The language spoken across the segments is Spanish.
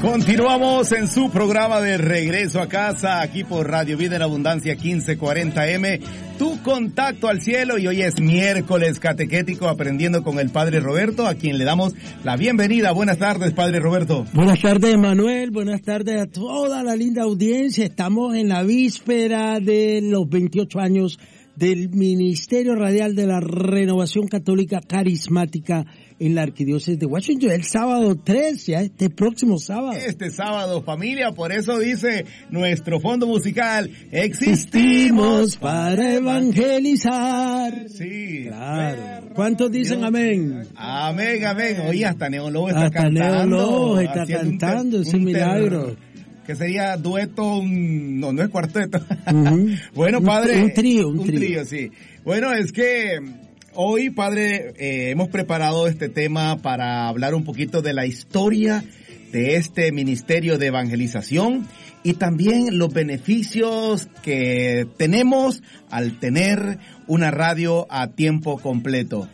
Continuamos en su programa de Regreso a Casa, aquí por Radio Vida en Abundancia 1540M, tu contacto al cielo, y hoy es miércoles catequético aprendiendo con el Padre Roberto, a quien le damos la bienvenida. Buenas tardes, Padre Roberto. Buenas tardes, Manuel, buenas tardes a toda la linda audiencia. Estamos en la víspera de los 28 años del Ministerio Radial de la Renovación Católica Carismática en la Arquidiócesis de Washington, el sábado 3, ya este próximo sábado. Este sábado, familia, por eso dice nuestro fondo musical, existimos para evangelizar. Sí, claro. ¿Cuántos dicen amén? Amén, amén. Oye, hasta Neon Lobo está hasta cantando. Hasta Neon Lobo está cantando, ese milagro. Que sería dueto, no es cuarteto. Bueno, padre. Un trío. Sí. Bueno, es que hoy, padre, hemos preparado este tema para hablar un poquito de la historia de este ministerio de evangelización y también los beneficios que tenemos al tener una radio a tiempo completo.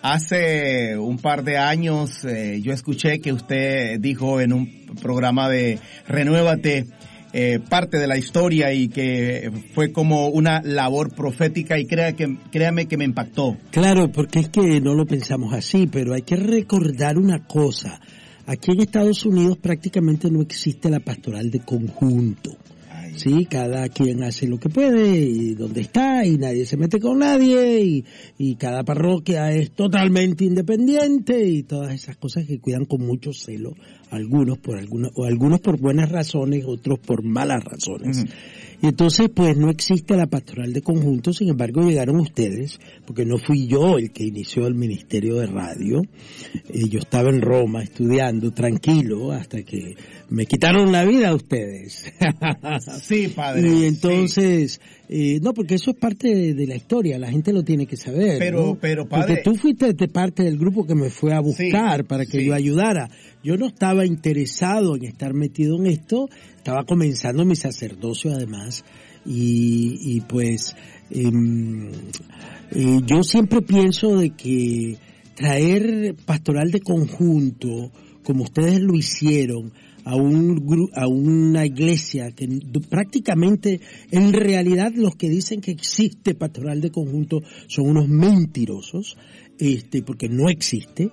Hace un par de años yo escuché que usted dijo en un programa de Renuévate parte de la historia y que fue como una labor profética, y créame que me impactó. Claro, porque es que no lo pensamos así, pero hay que recordar una cosa. Aquí en Estados Unidos prácticamente no existe la pastoral de conjunto. Sí, cada quien hace lo que puede y donde está, y nadie se mete con nadie, y cada parroquia es totalmente independiente, y todas esas cosas que cuidan con mucho celo, algunos por buenas razones, otros por malas razones. Y entonces pues no existe la pastoral de conjunto. Sin embargo, llegaron ustedes, porque no fui yo el que inició el ministerio de radio. Yo estaba en Roma estudiando tranquilo hasta que me quitaron la vida ustedes. Sí, padre. Y entonces, sí. No, porque eso es parte de la historia, la gente lo tiene que saber. Pero padre. Porque tú fuiste de parte del grupo que me fue a buscar para que yo ayudara. Yo no estaba interesado en estar metido en esto, estaba comenzando mi sacerdocio además, y pues yo siempre pienso de que traer pastoral de conjunto, como ustedes lo hicieron, a una iglesia que prácticamente, en realidad, los que dicen que existe pastoral de conjunto son unos mentirosos, porque no existe,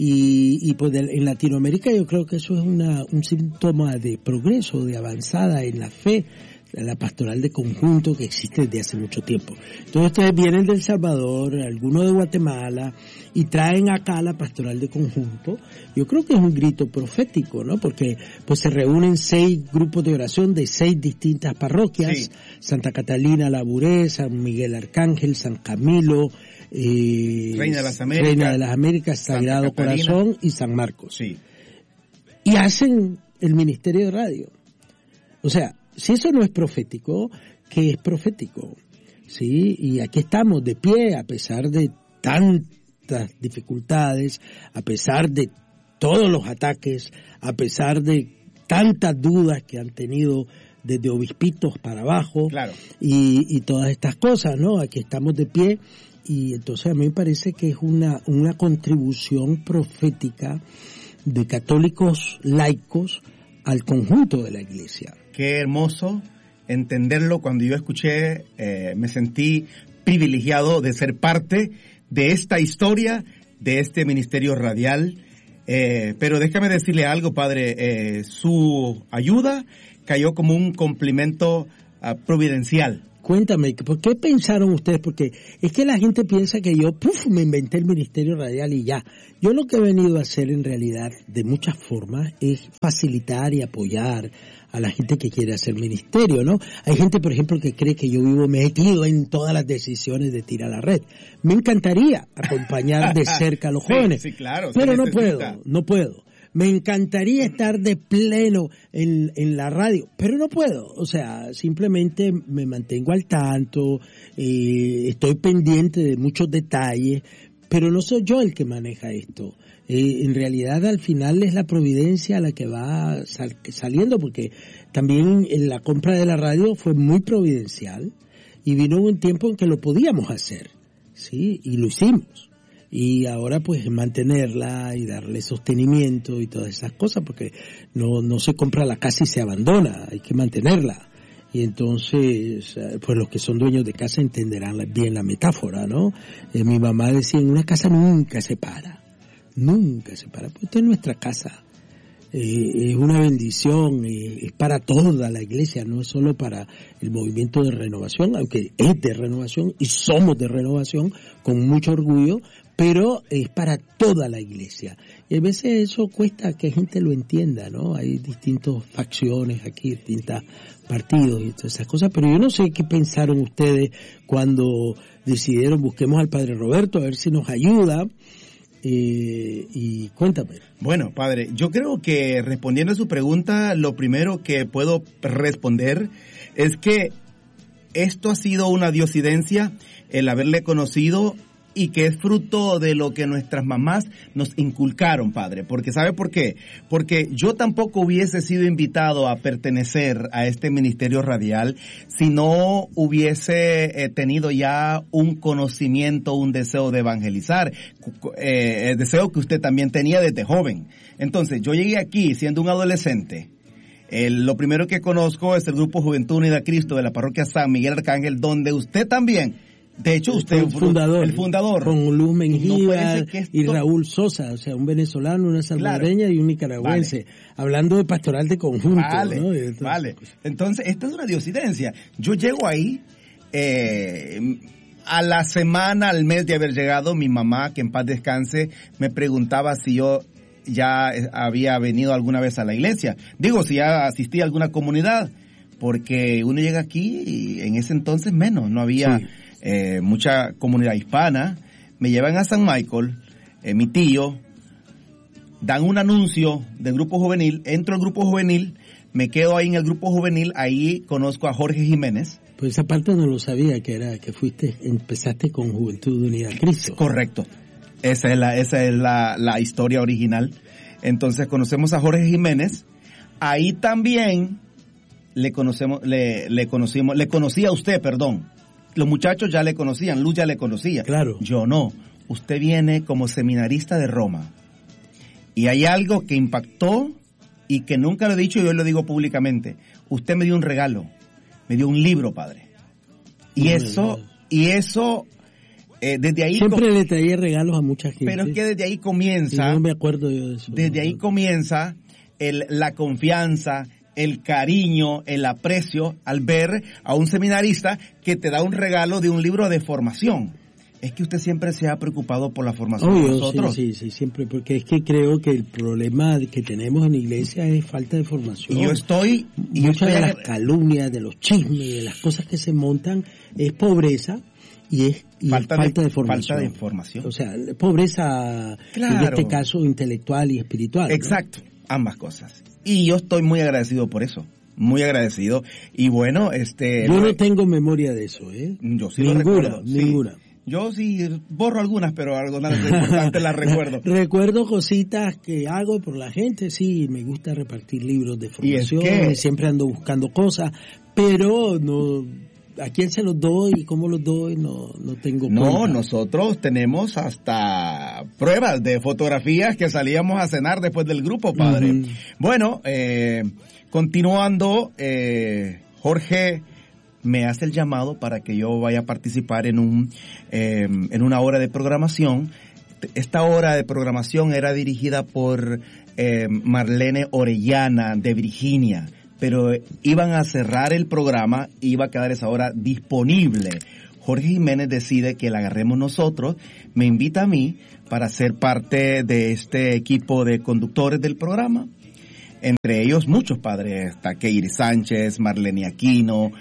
y pues en Latinoamérica yo creo que eso es un síntoma de progreso, de avanzada en la fe, la pastoral de conjunto que existe desde hace mucho tiempo. Entonces ustedes vienen de El Salvador, algunos de Guatemala, y traen acá la pastoral de conjunto. Yo creo que es un grito profético, ¿no? Porque pues se reúnen 6 grupos de oración de 6 distintas parroquias, sí. Santa Catalina Labouré, San Miguel Arcángel, San Camilo, Reina de las Américas, Sagrado Corazón y San Marcos. Sí. Y hacen el ministerio de radio. O sea, si eso no es profético, ¿qué es profético? Sí, y aquí estamos de pie a pesar de tantas dificultades, a pesar de todos los ataques, a pesar de tantas dudas que han tenido desde obispitos para abajo, claro. y todas estas cosas, ¿no? Aquí estamos de pie, y entonces a mí me parece que es una contribución profética de católicos laicos al conjunto de la Iglesia. Qué hermoso entenderlo. Cuando yo escuché, me sentí privilegiado de ser parte de esta historia, de este ministerio radial. Pero déjame decirle algo, padre. Su ayuda cayó como un complemento providencial. Cuéntame, ¿por qué pensaron ustedes? Porque es que la gente piensa que yo me inventé el ministerio radial y ya. Yo lo que he venido a hacer en realidad, de muchas formas, es facilitar y apoyar a la gente que quiere hacer ministerio, ¿no? Hay gente, por ejemplo, que cree que yo vivo metido en todas las decisiones de tirar la red. Me encantaría acompañar de cerca a los jóvenes, sí, claro, pero no puedo. Me encantaría estar de pleno en la radio, pero no puedo. O sea, simplemente me mantengo al tanto, estoy pendiente de muchos detalles, pero no soy yo el que maneja esto. En realidad, al final es la providencia la que va saliendo, porque también en la compra de la radio fue muy providencial y vino un tiempo en que lo podíamos hacer, ¿sí? Y lo hicimos. y ahora pues mantenerla y darle sostenimiento y todas esas cosas, porque no se compra la casa y se abandona, hay que mantenerla. Y entonces, pues los que son dueños de casa entenderán bien la metáfora, ¿no? Mi mamá decía, en una casa nunca se para, pues esta es nuestra casa. Es una bendición, es para toda la iglesia, no es solo para el movimiento de renovación, aunque es de renovación y somos de renovación con mucho orgullo, pero es para toda la iglesia. Y a veces eso cuesta que gente lo entienda, ¿no? Hay distintas facciones aquí, distintos partidos y todas esas cosas, pero yo no sé qué pensaron ustedes cuando decidieron busquemos al Padre Roberto a ver si nos ayuda. Y cuéntame. Bueno, padre, yo creo que respondiendo a su pregunta, lo primero que puedo responder es que esto ha sido una diosidencia, el haberle conocido, y que es fruto de lo que nuestras mamás nos inculcaron, padre. Porque ¿sabe por qué? Porque yo tampoco hubiese sido invitado a pertenecer a este ministerio radial si no hubiese tenido ya un conocimiento, un deseo de evangelizar, el deseo que usted también tenía desde joven. Entonces, yo llegué aquí siendo un adolescente. Lo primero que conozco es el Grupo Juventud Unida Cristo de la Parroquia San Miguel Arcángel, donde usted también... De hecho, usted el fundador. Con Luz Mengíbar y Raúl Sosa, o sea, un venezolano, una salvadoreña, claro, y un nicaragüense. Vale. Hablando de pastoral de conjunto. Vale, ¿no? Vale. Entonces, esta es una diosidencia. Yo llego ahí, a la semana, al mes de haber llegado, mi mamá, que en paz descanse, me preguntaba si yo ya había venido alguna vez a la iglesia. Digo, si ya asistí a alguna comunidad, porque uno llega aquí y en ese entonces menos, no había... Sí. Mucha comunidad hispana. Me llevan a San Michael, mi tío, dan un anuncio del grupo juvenil, entro al grupo juvenil, me quedo ahí en el grupo juvenil, ahí conozco a Jorge Jiménez. Pues esa parte no lo sabía, que empezaste con Juventud Unida Cristo. Correcto, esa es la historia original. Entonces conocemos a Jorge Jiménez, ahí también le conocí a usted, perdón. Los muchachos ya le conocían, Luz ya le conocía. Claro. Yo no. Usted viene como seminarista de Roma. Y hay algo que impactó y que nunca lo he dicho y hoy lo digo públicamente. Usted me dio un regalo. Me dio un libro, padre. Y eso, desde ahí... Siempre le traía regalos a mucha gente. Pero es que desde ahí comienza... No me acuerdo yo de eso. Desde ahí comienza la confianza, el cariño, el aprecio al ver a un seminarista que te da un regalo de un libro de formación. Es que usted siempre se ha preocupado por la formación de nosotros. Sí, siempre, porque es que creo que el problema que tenemos en la iglesia es falta de formación. Muchas de las calumnias, de los chismes, de las cosas que se montan, es pobreza y falta de formación. Falta de información. O sea, pobreza, claro, en este caso intelectual y espiritual. Exacto, ¿no? Ambas cosas. Y yo estoy muy agradecido por eso. Muy agradecido. Y bueno, yo no tengo memoria de eso, ¿eh? Yo sí lo recuerdo. Ninguna. Sí. Yo sí borro algunas, pero algunas importantes las recuerdo. Recuerdo cositas que hago por la gente, sí, me gusta repartir libros de formación, siempre ando buscando cosas, pero no... ¿A quién se los doy y cómo los doy? No tengo cuenta. No, nosotros tenemos hasta pruebas de fotografías que salíamos a cenar después del grupo, padre. Uh-huh. Bueno, continuando, Jorge me hace el llamado para que yo vaya a participar en una hora de programación. Esta hora de programación era dirigida por Marlene Orellana de Virginia, pero iban a cerrar el programa y iba a quedar esa hora disponible. Jorge Jiménez decide que la agarremos nosotros, me invita a mí para ser parte de este equipo de conductores del programa. Entre ellos muchos padres, está Keiri Sánchez, Marlene Aquino,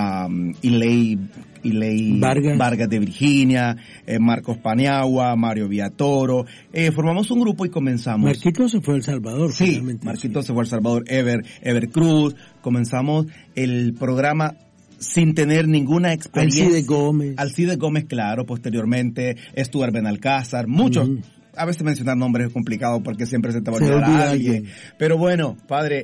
Iley Vargas de Virginia, Marcos Paniagua, Mario Villatoro. Formamos un grupo y comenzamos. Marquito se fue a El Salvador. Sí, Marquito se fue a El Salvador, Ever Cruz. Comenzamos el programa sin tener ninguna experiencia. Alcide Gómez, claro, posteriormente, Stuart Benalcázar, muchos. Uh-huh. A veces mencionar nombres es complicado porque siempre se te va a olvidar a alguien. Pero bueno, padre,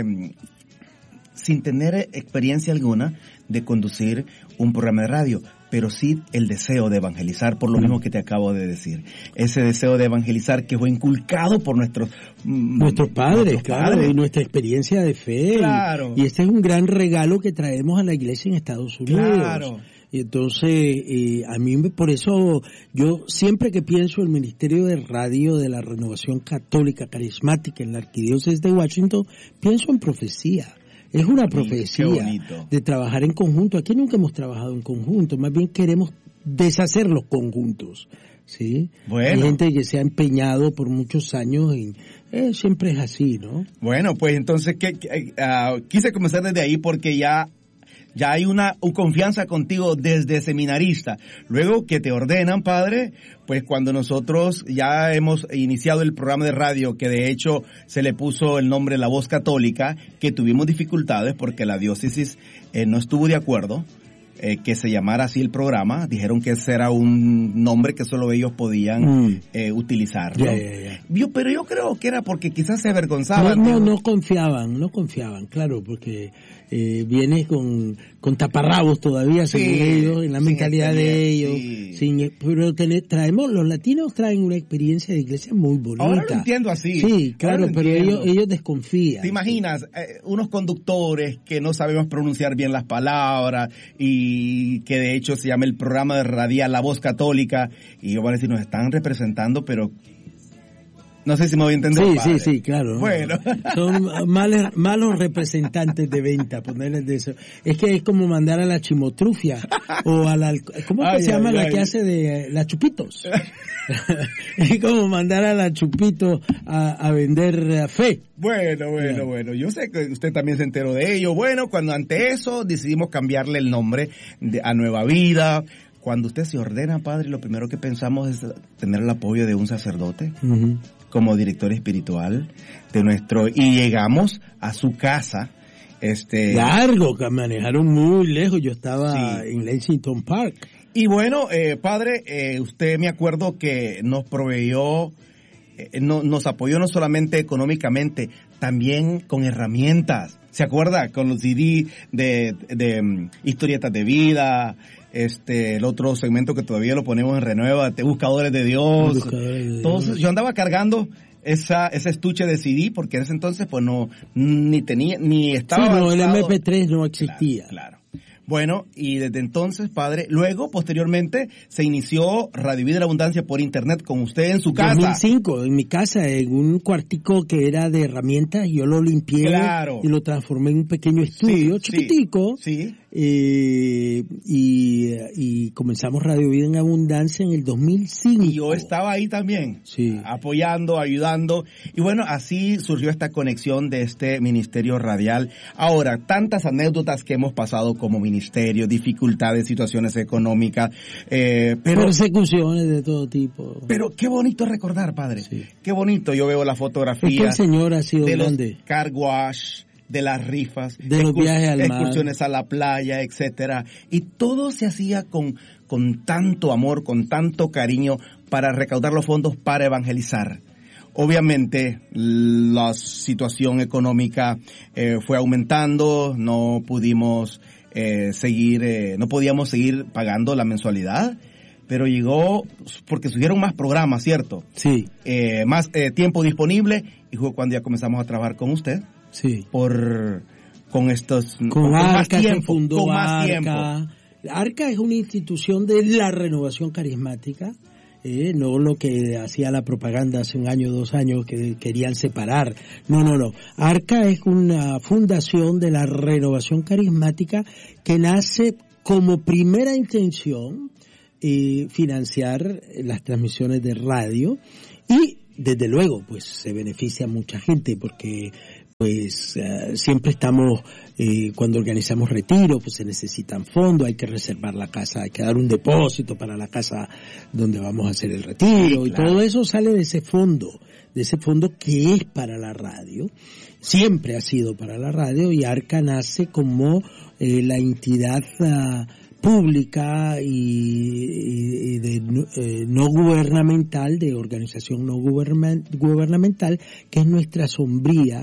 sin tener experiencia alguna de conducir un programa de radio, pero sí el deseo de evangelizar, por lo mismo que te acabo de decir. Ese deseo de evangelizar que fue inculcado por nuestros padres, claro, y nuestra experiencia de fe. Claro. Y este es un gran regalo que traemos a la iglesia en Estados Unidos. Claro. Y entonces, a mí, por eso, yo siempre que pienso en el Ministerio de Radio de la Renovación Católica Carismática en la Arquidiócesis de Washington, pienso en profecía. Es una profecía de trabajar en conjunto. Aquí nunca hemos trabajado en conjunto, más bien queremos deshacer los conjuntos, ¿sí? Bueno. Hay gente que se ha empeñado por muchos años y siempre es así, ¿no? Bueno, pues entonces quise comenzar desde ahí porque ya hay una confianza contigo desde seminarista. Luego que te ordenan, padre, pues cuando nosotros ya hemos iniciado el programa de radio, que de hecho se le puso el nombre La Voz Católica, que tuvimos dificultades porque la diócesis no estuvo de acuerdo que se llamara así el programa. Dijeron que ese era un nombre que solo ellos podían utilizarlo. Pero yo creo que era porque quizás se avergonzaban. No confiaban, claro, porque viene con taparrabos todavía, según ellos, en la mentalidad de ellos. Pero los latinos traen una experiencia de iglesia muy bonita. Ahora lo entiendo así. Sí, claro, pero ellos desconfían. ¿Te imaginas unos conductores que no sabemos pronunciar bien las palabras y que de hecho se llama el programa de radial La Voz Católica, y ellos van a decir, nos están representando, pero no sé si me voy a entender. Sí, claro. Bueno. Son malos representantes de venta, ponerles de eso. Es que es como mandar a la chimotrufia o a la, ¿cómo que se llama la que hace de la Chupitos? Es como mandar a la Chupitos a vender fe. Bueno. Yo sé que usted también se enteró de ello. Bueno, cuando ante eso decidimos cambiarle el nombre a Nueva Vida. Cuando usted se ordena, padre, lo primero que pensamos es tener el apoyo de un sacerdote. Uh-huh. Como director espiritual y llegamos a su casa. Largo, que manejaron muy lejos. Yo estaba en Lexington Park. Y bueno, padre, usted me acuerdo que nos proveyó, nos apoyó no solamente económicamente, también con herramientas. ¿Se acuerda? Con los CD de historietas de vida, el otro segmento que todavía lo ponemos en Renueva, Buscadores de Dios. Entonces, yo andaba cargando ese estuche de CD porque en ese entonces pues ni estaba. Sí, no, el MP3 no existía. Claro. Bueno, y desde entonces, padre, luego, posteriormente, se inició Radio Vida en Abundancia por internet con usted en su casa. 2005, en mi casa, en un cuartico que era de herramientas, yo lo limpié y lo transformé en un pequeño estudio chiquitico. Sí. Y comenzamos Radio Vida en Abundancia en el 2005. Y yo estaba ahí también, apoyando, ayudando. Y bueno, así surgió esta conexión de este ministerio radial. Ahora, tantas anécdotas que hemos pasado como ministerio, dificultades, situaciones económicas, persecuciones de todo tipo. Pero qué bonito recordar, padre. Sí. Qué bonito. Yo veo la fotografía. Es que el Señor ha sido de grande. Los car wash, de las rifas, de los viajes al mar, excursiones a la playa, etcétera, y todo se hacía con tanto amor, con tanto cariño para recaudar los fondos para evangelizar. Obviamente la situación económica fue aumentando, no pudimos no podíamos seguir pagando la mensualidad, pero llegó porque surgieron más programas, ¿cierto? Sí. Más tiempo disponible, y fue cuando ya comenzamos a trabajar con usted. Sí. Con más tiempo. Arca es una institución de la renovación carismática, no lo que hacía la propaganda hace un año, 2 años, que querían separar. No. Arca es una fundación de la renovación carismática que nace como primera intención financiar las transmisiones de radio, y desde luego pues se beneficia a mucha gente porque pues siempre estamos, cuando organizamos retiros, pues se necesitan fondos, hay que reservar la casa, hay que dar un depósito para la casa donde vamos a hacer el retiro, y todo eso sale de ese fondo que es para la radio, siempre ha sido para la radio, y Arca nace como la entidad pública y de no gubernamental, de organización no gubernamental, que es nuestra sombría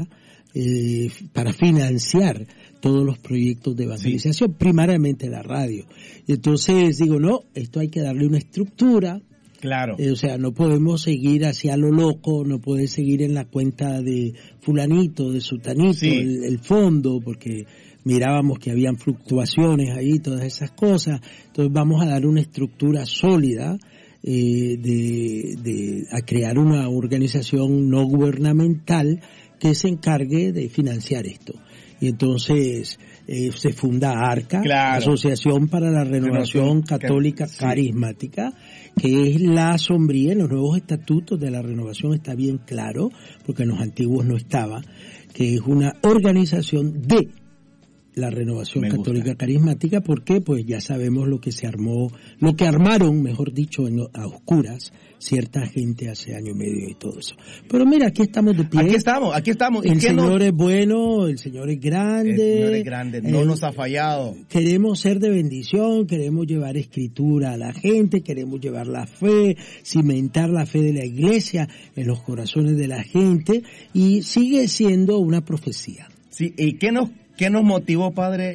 para financiar todos los proyectos de evangelización, primariamente la radio. Y entonces digo, no, esto hay que darle una estructura. Claro. O sea, no podemos seguir hacia lo loco, no puede seguir en la cuenta de fulanito, de sutanito, el fondo, porque mirábamos que habían fluctuaciones ahí, todas esas cosas. Entonces vamos a dar una estructura sólida, a crear una organización no gubernamental que se encargue de financiar esto. Y entonces se funda ARCA, Asociación para la Renovación Católica Carismática, que es la sombría. En los nuevos estatutos de la renovación está bien claro, porque en los antiguos no estaba, que es una organización de la Renovación Católica Carismática. ¿Por qué? Pues ya sabemos lo que se armó, lo que armaron, mejor dicho, a oscuras, cierta gente hace año y medio y todo eso. Pero mira, aquí estamos de pie. Aquí estamos. El Señor es bueno, el Señor es grande. El Señor es grande, no nos ha fallado. Queremos ser de bendición, queremos llevar escritura a la gente, queremos llevar la fe, cimentar la fe de la iglesia en los corazones de la gente, y sigue siendo una profecía. Sí, ¿y qué nos motivó, Padre,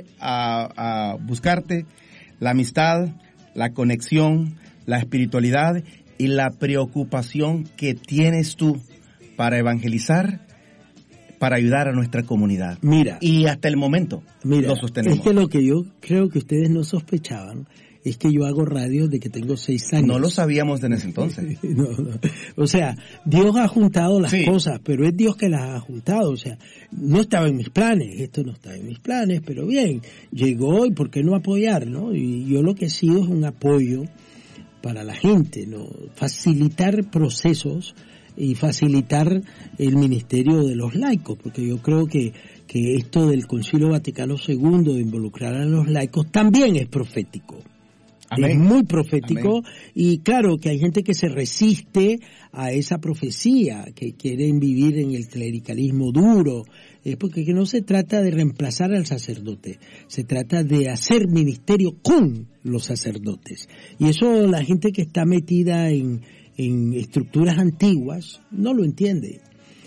a buscarte? La amistad, la conexión, la espiritualidad y la preocupación que tienes tú para evangelizar, para ayudar a nuestra comunidad. Mira. Y hasta el momento lo sostenemos. Es que lo que yo creo que ustedes no sospechaban es que yo hago radio desde que tengo 6 años. No lo sabíamos en ese entonces. No. O sea, Dios ha juntado las cosas, pero es Dios que las ha juntado. O sea, no estaba en mis planes, esto no estaba en mis planes, pero bien, llegó, y ¿por qué no apoyar, no? Y yo lo que he sido es un apoyo para la gente, ¿no? Facilitar procesos y facilitar el ministerio de los laicos, porque yo creo que esto del Concilio Vaticano II de involucrar a los laicos también es profético. Amén. Es muy profético. Amén. Y claro que hay gente que se resiste a esa profecía, que quieren vivir en el clericalismo duro, porque que no se trata de reemplazar al sacerdote, se trata de hacer ministerio con los sacerdotes. Y eso la gente que está metida en estructuras antiguas no lo entiende.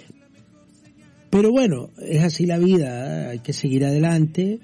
Pero bueno, es así la vida, hay que seguir adelante.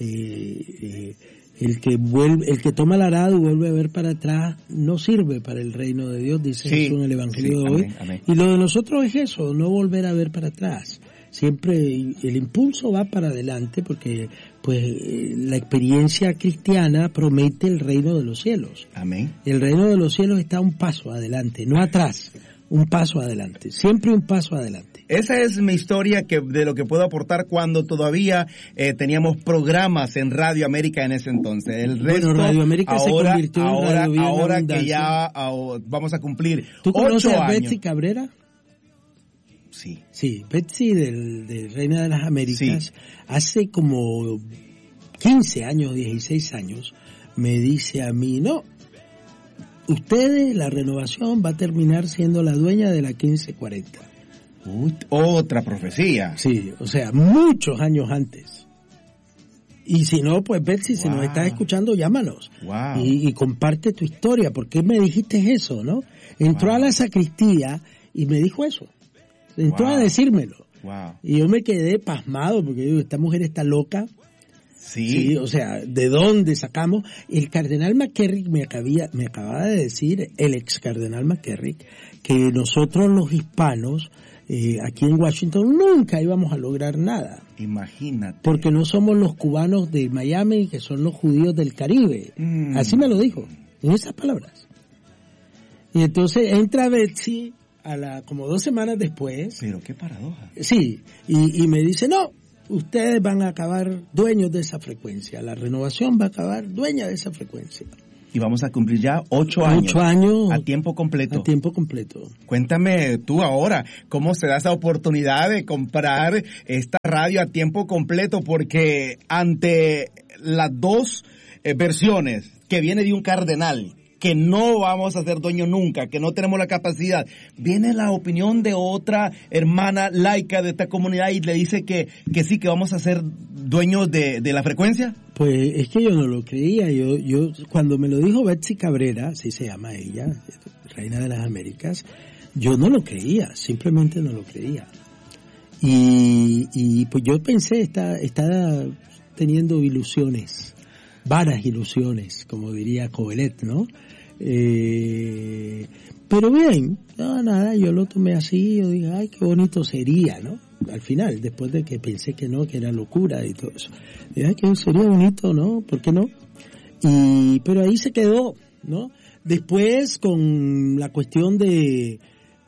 El que toma el arado y vuelve a ver para atrás no sirve para el reino de Dios, dice Jesús en el Evangelio de hoy. Amén. Y lo de nosotros es eso, no volver a ver para atrás. Siempre el impulso va para adelante, porque pues la experiencia cristiana promete el reino de los cielos. Amén. El reino de los cielos está un paso adelante, no atrás, un paso adelante, siempre un paso adelante. Esa es mi historia de lo que puedo aportar cuando todavía teníamos programas en Radio América en ese entonces. El resto, Radio América ahora, se convirtió en Radio Vida ahora que ya vamos a cumplir 8 años. ¿Tú conoces a Betsy Cabrera? Sí. Sí, Betsy de Reina de las Américas, hace como 15 años, 16 años, me dice a mí, no, ustedes, la renovación va a terminar siendo la dueña de la 1540. Otra profecía. Sí, o sea, muchos años antes. Y si no, pues Betsy, si nos estás escuchando, llámanos. Y comparte tu historia. ¿Por qué me dijiste eso, no? Entró a la sacristía y me dijo eso. Entró a decírmelo. Y yo me quedé pasmado, porque digo, esta mujer está loca. Sí, o sea, ¿de dónde sacamos? El cardenal McKerrick me acababa de decir, el ex cardenal McKerrick, que nosotros los hispanos aquí en Washington nunca íbamos a lograr nada. Imagínate. Porque no somos los cubanos de Miami, que son los judíos del Caribe. Así me lo dijo, en esas palabras. Y entonces entra Betsy como 2 semanas después. Pero qué paradoja. Sí, y me dice, no, ustedes van a acabar dueños de esa frecuencia. La renovación va a acabar dueña de esa frecuencia. Y vamos a cumplir ya 8 años. 8 años. A tiempo completo. A tiempo completo. Cuéntame tú ahora, ¿cómo se da esa oportunidad de comprar esta radio a tiempo completo? Porque ante las 2 versiones que viene de un cardenal, que no vamos a ser dueños nunca, que no tenemos la capacidad, viene la opinión de otra hermana laica de esta comunidad y le dice que sí, que vamos a ser dueños de la frecuencia. Pues es que yo no lo creía. Yo cuando me lo dijo Betsy Cabrera, así se llama ella, Reina de las Américas, yo no lo creía, simplemente no lo creía. Y pues yo pensé, está teniendo ilusiones, vanas ilusiones, como diría Covelet, ¿no? Pero bien, nada, yo lo tomé así, yo dije, ay, qué bonito sería, ¿no? Al final, después de que pensé que no, que era locura y todo eso. Dije, ay, que sería bonito, ¿no? ¿Por qué no? Pero ahí se quedó, ¿no? Después, con la cuestión del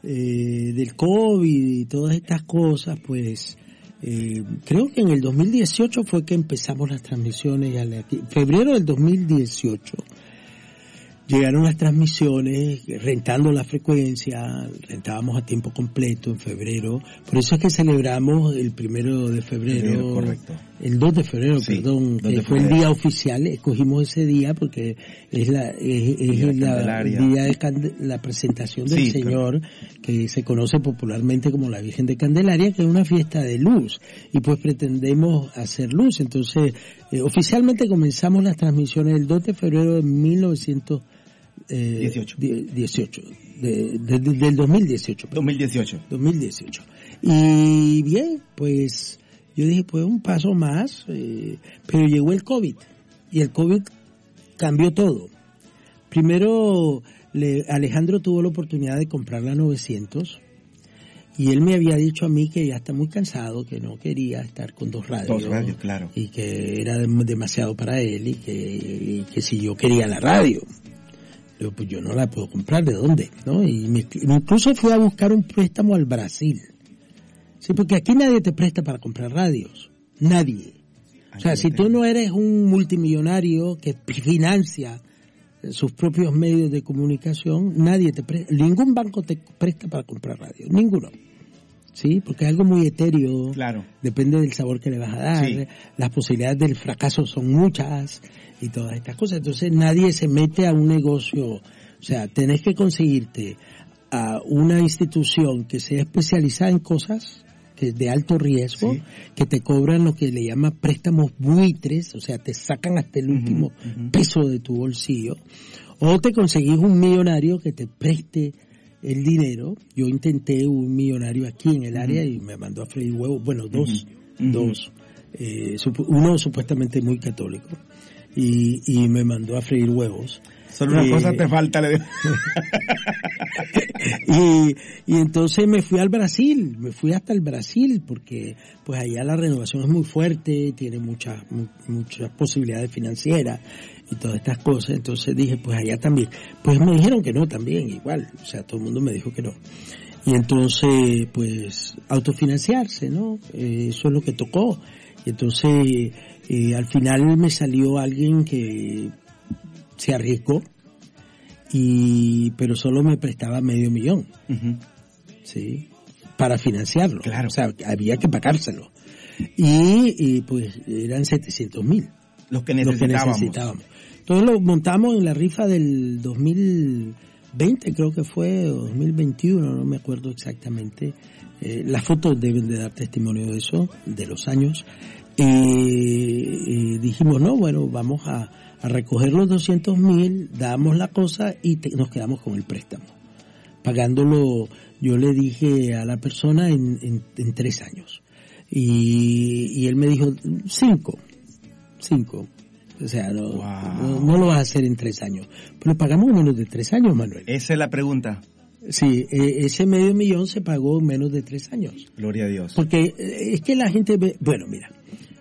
COVID y todas estas cosas, pues, creo que en el 2018 fue que empezamos las transmisiones, febrero del 2018. Llegaron las transmisiones, rentando la frecuencia, rentábamos a tiempo completo en febrero. Por eso es que celebramos el 1 de febrero. Correcto. El 2 de febrero, sí, perdón, que fue el día oficial. Escogimos ese día porque es el día de la presentación del Señor, que se conoce popularmente como la Virgen de Candelaria, que es una fiesta de luz. Y pues pretendemos hacer luz. Entonces, oficialmente comenzamos las transmisiones el 2 de febrero de 1918. Del 2018. 2018. Y bien, pues yo dije, pues un paso más, pero llegó el COVID y el COVID cambió todo. Primero, Alejandro tuvo la oportunidad de comprar la 900 y él me había dicho a mí que ya está muy cansado, que no quería estar con dos radios, claro, y que era demasiado para él y que si yo quería la radio. Pues yo no la puedo comprar, ¿de dónde? ¿No? Y incluso fui a buscar un préstamo al Brasil. Sí, porque aquí nadie te presta para comprar radios. Nadie. O sea, si tú no eres un multimillonario que financia sus propios medios de comunicación, nadie te presta, ningún banco te presta para comprar radios, ninguno. Sí, porque es algo muy etéreo. Claro. Depende del sabor que le vas a dar. Sí. Las posibilidades del fracaso son muchas y todas estas cosas. Entonces nadie se mete a un negocio. O sea, tenés que conseguirte a una institución que sea especializada en cosas que de alto riesgo, que te cobran lo que le llaman préstamos buitres, o sea, te sacan hasta el último peso de tu bolsillo. O te conseguís un millonario que te preste el dinero. Yo intenté un millonario aquí en el área y me mandó a freír huevos, bueno, dos, uno supuestamente muy católico y me mandó a freír huevos. Solo una cosa te falta, le digo. y entonces me fui al Brasil, me fui hasta el Brasil porque pues allá la renovación es muy fuerte, tiene muchas posibilidades financieras y todas estas cosas. Entonces dije, pues allá también. Pues me dijeron que no también, igual. O sea, todo el mundo me dijo que no. Y entonces, pues, autofinanciarse, ¿no? Eso es lo que tocó. Y entonces, al final me salió alguien que se arriesgó, pero solo me prestaba $500,000. ¿Sí? Para financiarlo. Claro. O sea, había que pagárselo. Y pues, eran 700,000. Los que necesitábamos. Entonces lo montamos en la rifa del 2020, creo que fue, o 2021, no me acuerdo exactamente. Las fotos deben de dar testimonio de eso, de los años. Dijimos, no, bueno, vamos a recoger los 200,000, damos la cosa y nos quedamos con el préstamo. Pagándolo, yo le dije a la persona en 3 años. Y él me dijo, 5. O sea, no lo vas a hacer en 3 años. Pero pagamos en menos de 3 años, Manuel. Esa es la pregunta. Sí, ese $500,000 se pagó en menos de 3 años. Gloria a Dios. Porque es que la gente ve, bueno, mira,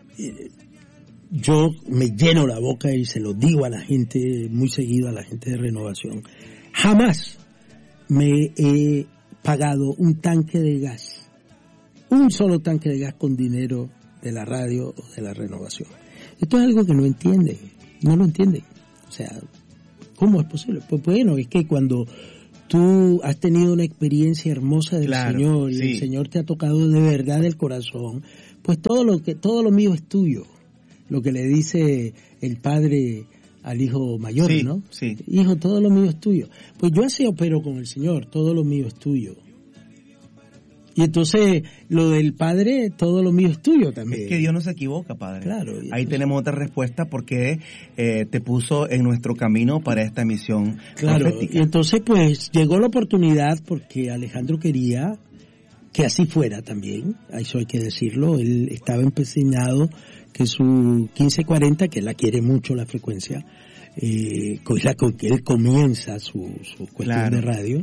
yo me lleno la boca y se lo digo a la gente, muy seguido a la gente de Renovación. Jamás me he pagado un tanque de gas, un solo tanque de gas con dinero de la radio o de la Renovación. Esto es algo que no lo entienden. O sea, ¿cómo es posible? Pues bueno, es que cuando tú has tenido una experiencia hermosa del Señor y el Señor te ha tocado de verdad el corazón, pues todo lo mío es tuyo. Lo que le dice el padre al hijo mayor, ¿no? Sí. Hijo, todo lo mío es tuyo. Pues yo así opero con el Señor, todo lo mío es tuyo. Y entonces, lo del Padre, todo lo mío es tuyo también. Es que Dios no se equivoca, Padre. Claro. Ahí tenemos otra respuesta porque te puso en nuestro camino para esta misión profética. Y entonces, pues, llegó la oportunidad porque Alejandro quería que así fuera también, eso hay que decirlo. Él estaba empecinado que su 1540, que la quiere mucho la frecuencia, con que él comienza su cuestión de radio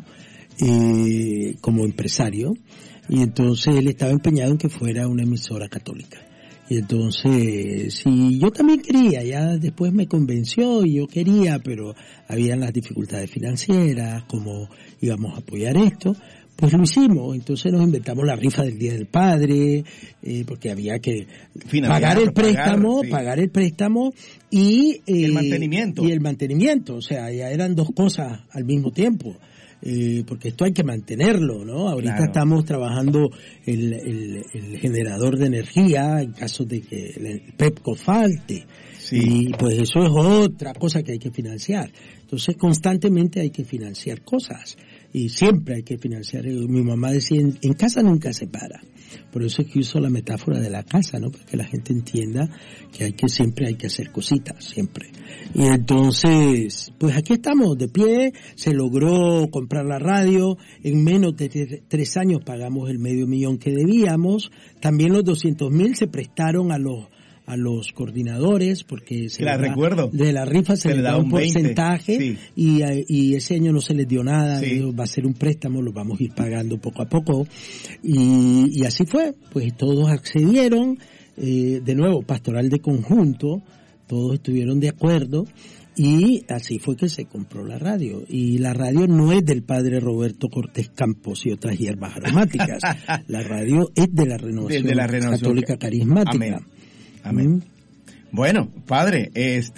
como empresario, y entonces él estaba empeñado en que fuera una emisora católica. Y entonces, sí, yo también quería, ya después me convenció y yo quería, pero habían las dificultades financieras, cómo íbamos a apoyar esto. Pues lo hicimos, entonces nos inventamos la rifa del Día del Padre, porque había que pagar el préstamo y el mantenimiento. Y el mantenimiento, o sea, ya eran dos cosas al mismo tiempo. Porque esto hay que mantenerlo, ¿no? Ahorita estamos trabajando el generador de energía en caso de que el PEPCO falte. Sí. Y pues eso es otra cosa que hay que financiar. Entonces constantemente hay que financiar cosas. Y siempre hay que financiar. Mi mamá decía, en casa nunca se para. Por eso es que uso la metáfora de la casa, ¿no? Para que la gente entienda que siempre hay que hacer cositas, siempre. Y entonces, pues aquí estamos, de pie. Se logró comprar la radio. En menos de 3 años pagamos el $500,000 que debíamos. También los 200,000 se prestaron a los coordinadores, porque de la rifa se les da un porcentaje, y ese año no se les dio nada. Va a ser un préstamo, lo vamos a ir pagando poco a poco, y así fue. Pues todos accedieron, de nuevo, pastoral de conjunto, todos estuvieron de acuerdo, y así fue que se compró la radio. Y la radio no es del padre Roberto Cortés Campos y otras hierbas aromáticas. La radio es de la Renovación, Católica Carismática. Amén. Bueno, padre,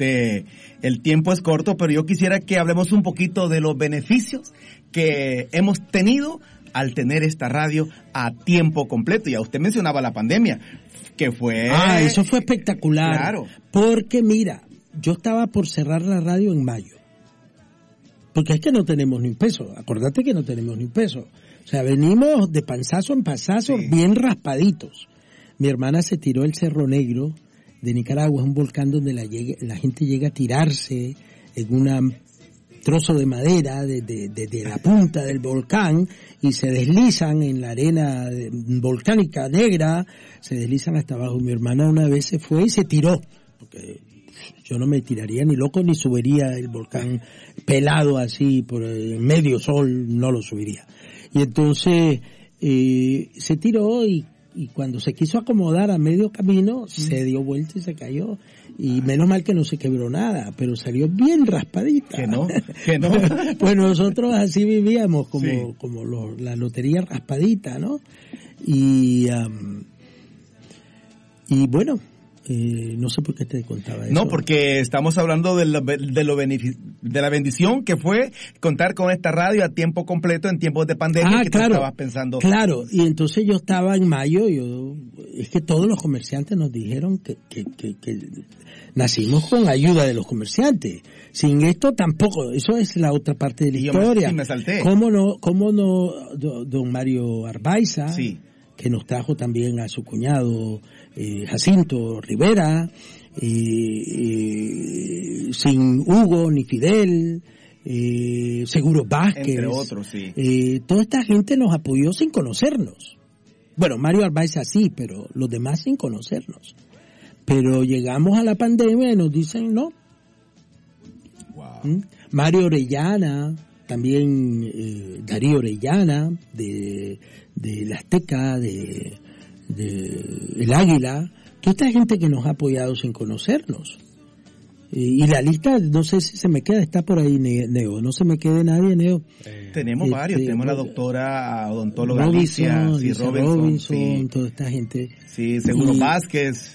el tiempo es corto, pero yo quisiera que hablemos un poquito de los beneficios que hemos tenido al tener esta radio a tiempo completo. Ya usted mencionaba la pandemia, que fue... eso fue espectacular. Claro. Porque mira, yo estaba por cerrar la radio en mayo. Porque es que no tenemos ni un peso. Acordate que no tenemos ni un peso. O sea, venimos de panzazo en panzazo, bien raspaditos. Mi hermana se tiró el Cerro Negro de Nicaragua, es un volcán donde la gente llega a tirarse en un trozo de madera de la punta del volcán y se deslizan en la arena volcánica negra, se deslizan hasta abajo. Mi hermana una vez se fue y se tiró, porque yo no me tiraría ni loco ni subiría el volcán pelado así por el medio sol, no lo subiría. Y entonces se tiró y cuando se quiso acomodar a medio camino, se dio vuelta y se cayó. Y menos mal que no se quebró nada, pero salió bien raspadita. Que no. Pues nosotros así vivíamos, como la lotería raspadita, ¿no? Y bueno, no sé por qué te contaba eso. No, porque estamos hablando de la bendición que fue contar con esta radio a tiempo completo en tiempos de pandemia, que claro, tú estabas pensando. Claro, y entonces yo estaba en mayo, es que todos los comerciantes nos dijeron que nacimos con ayuda de los comerciantes. Sin esto tampoco, eso es la otra parte de la historia. Me salté. ¿Cómo no, don Mario Arbaiza? Sí. Que nos trajo también a su cuñado Jacinto Rivera, sin Hugo ni Fidel, Seguro Vázquez, entre otros, sí. Toda esta gente nos apoyó sin conocernos. Bueno, Mario Arbaiza sí, pero los demás sin conocernos. Pero llegamos a la pandemia y nos dicen no. Wow. Mario Orellana, también Darío Orellana, de la Azteca, de El Águila, toda esta gente que nos ha apoyado sin conocernos. Y la lista, no sé si se me queda, está por ahí, Neo, no se me quede nadie, Neo. Tenemos varios, tenemos la doctora odontóloga Alicia Robinson, toda esta gente. Sí, Seguro Vázquez.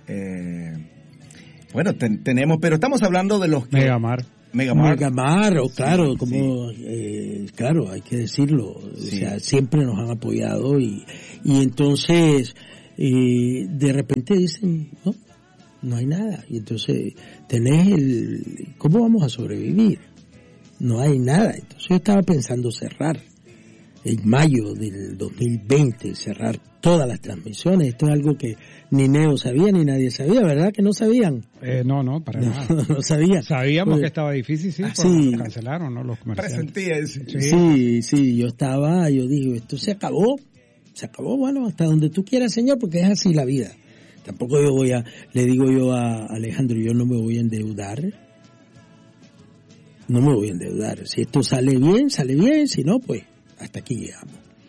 Bueno, tenemos, pero estamos hablando de los que... Megamar, claro, claro, hay que decirlo, o sea, siempre nos han apoyado y entonces de repente dicen, no hay nada, y entonces ¿cómo vamos a sobrevivir? No hay nada. Entonces yo estaba pensando cerrar en mayo del 2020, cerrar todas las transmisiones. Esto es algo que ni Neo sabía ni nadie sabía, ¿verdad? Que no sabían. No, para nada. No sabía. Sabíamos que estaba difícil, sí, cancelaron, ¿no? Los comerciantes. Presentía eso. Sí, yo dije, esto se acabó. Se acabó, bueno, hasta donde tú quieras, Señor, porque es así la vida. Tampoco le digo yo a Alejandro, yo no me voy a endeudar. No me voy a endeudar. Si esto sale bien, si no, pues hasta aquí llegamos.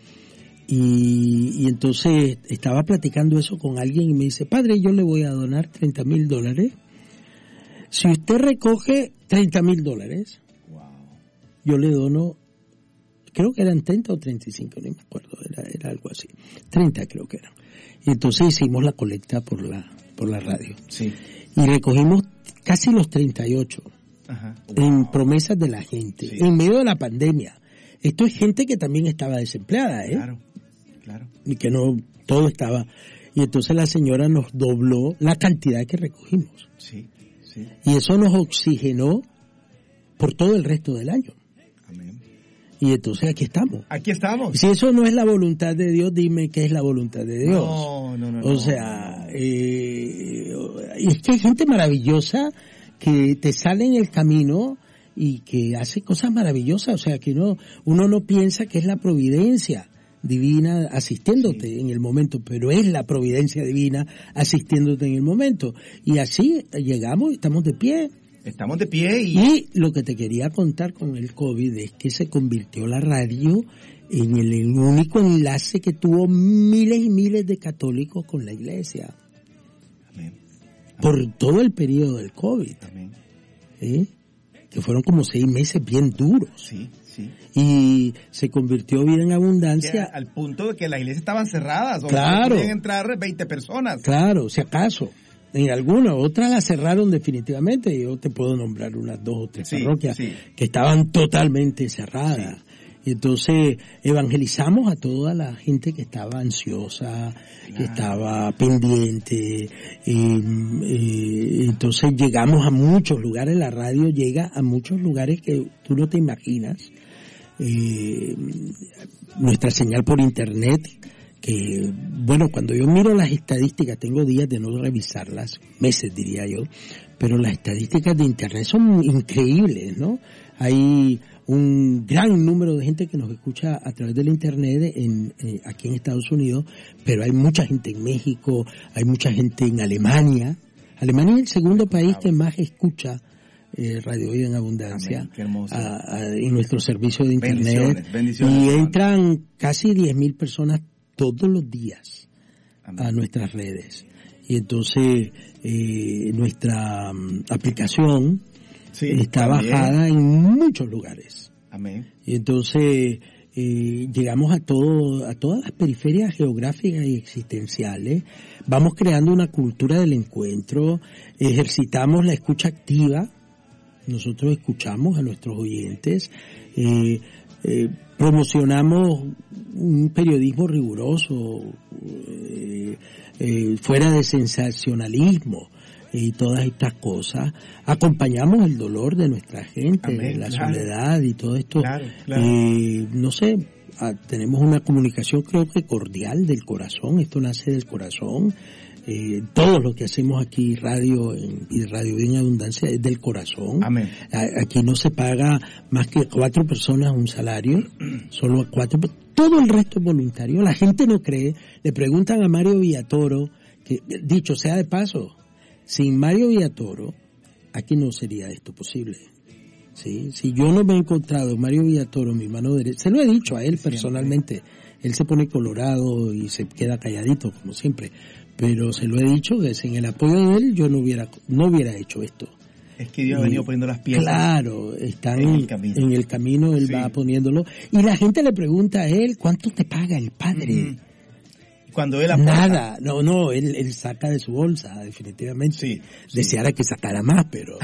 Y entonces estaba platicando eso con alguien y me dice, padre, yo le voy a donar $30,000. Si usted recoge $30,000, wow, yo le dono, creo que eran 30 o 35, no me acuerdo, era algo así. 30 creo que eran. Y entonces hicimos la colecta por la radio. Sí. Y recogimos casi los 38. Ajá. Wow. En promesas de la gente, sí, en medio de la pandemia. Esto es gente que también estaba desempleada, Claro. Y que no, todo estaba. Y entonces la señora nos dobló la cantidad que recogimos. Sí. Y eso nos oxigenó por todo el resto del año. Amén. Y entonces aquí estamos. Y si eso no es la voluntad de Dios, dime qué es la voluntad de Dios. No. O sea, y es que hay gente maravillosa que te sale en el camino y que hace cosas maravillosas. O sea, que uno no piensa que es la providencia divina asistiéndote, sí, en el momento, pero es la providencia divina asistiéndote en el momento. Y así llegamos, estamos de pie. Y lo que te quería contar con el COVID es que se convirtió la radio en el único enlace que tuvo miles y miles de católicos con la iglesia. Amén. Por todo el periodo del COVID. Amén. Que fueron como 6 meses bien duros. Sí. Y se convirtió Vida en Abundancia. Al punto de que las iglesias estaban cerradas. Claro. Podían entrar 20 personas. Claro, si acaso. En algunas, otras las cerraron definitivamente. Yo te puedo nombrar unas 2 o 3 parroquias que estaban totalmente cerradas. Sí. Y entonces evangelizamos a toda la gente que estaba ansiosa, que estaba pendiente. Entonces llegamos a muchos lugares, la radio llega a muchos lugares que tú no te imaginas. Nuestra señal por internet, que bueno, cuando yo miro las estadísticas, tengo días de no revisarlas, meses diría yo, pero las estadísticas de internet son increíbles, ¿no? Hay un gran número de gente que nos escucha a través del internet aquí en Estados Unidos, pero hay mucha gente en México, hay mucha gente en Alemania. Alemania es el segundo país que más escucha Radio Vida en Abundancia. Amén, qué hermoso. En nuestro servicio de internet. Bendiciones, y entran casi 10,000 personas todos los días. Amén. A nuestras redes. Y entonces nuestra aplicación está bajada en muchos lugares. Amén. Y entonces llegamos a todas las periferias geográficas y existenciales. Vamos creando una cultura del encuentro, ejercitamos la escucha activa. Nosotros escuchamos a nuestros oyentes, promocionamos un periodismo riguroso, fuera de sensacionalismo y todas estas cosas. Acompañamos el dolor de nuestra gente, Amén, la soledad y todo esto. Claro. No sé, tenemos una comunicación creo que cordial del corazón, esto nace del corazón. Todo lo que hacemos aquí, Radio Vida en Abundancia, es del corazón. Amén. Aquí no se paga más que 4 personas un salario, solo a 4, todo el resto es voluntario. La gente no cree, le preguntan a Mario Villatoro, que dicho sea de paso, sin Mario Villatoro, aquí no sería esto posible. ¿Sí? Si yo no me he encontrado Mario Villatoro, mi mano derecha, se lo he dicho a él personalmente, él se pone colorado y se queda calladito, como siempre. Pero se lo he dicho que sin el apoyo de él yo no hubiera hecho esto. Es que Dios ha venido poniendo las piezas. Claro, están en el camino, él va poniéndolo. Y la gente le pregunta a él, ¿cuánto te paga el padre? Cuando él aporta. Nada, no, él saca de su bolsa, definitivamente. Sí. Deseara que sacara más, pero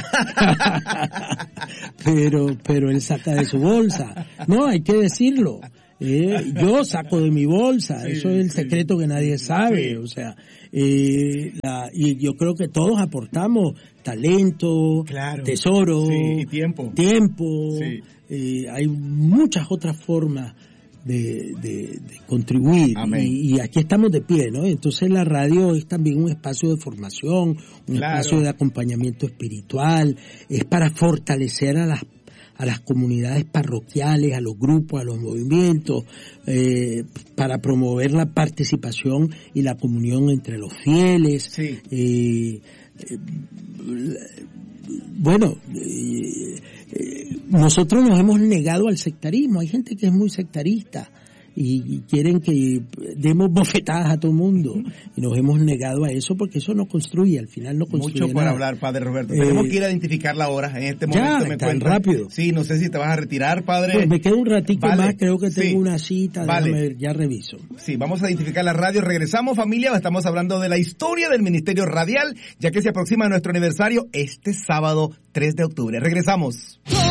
él saca de su bolsa. No, hay que decirlo. Yo saco de mi bolsa, eso es el secreto que nadie sabe, o sea, y yo creo que todos aportamos talento, tesoro, y tiempo. Hay muchas otras formas de contribuir. Y aquí estamos de pie, ¿no? Entonces la radio es también un espacio de formación, un espacio de acompañamiento espiritual, es para fortalecer a a las comunidades parroquiales, a los grupos, a los movimientos, para promover la participación y la comunión entre los fieles. Sí. Bueno, nosotros nos hemos negado al sectarismo. Hay gente que es muy sectarista y quieren que demos bofetadas a todo el mundo, y nos hemos negado a eso porque eso no construye, al final no construye mucho por nada. hablar, Padre Roberto. Tenemos que ir a identificar la hora en este momento. Ya, tan rápido. Sí, no sé si te vas a retirar, Padre. Pues me queda un ratico vale. más, creo que tengo sí. una cita, vale. déjame ver, ya reviso. Sí, vamos a identificar la radio. Regresamos, familia, estamos hablando de la historia del Ministerio Radial, ya que se aproxima nuestro aniversario este sábado 3 de octubre. Regresamos.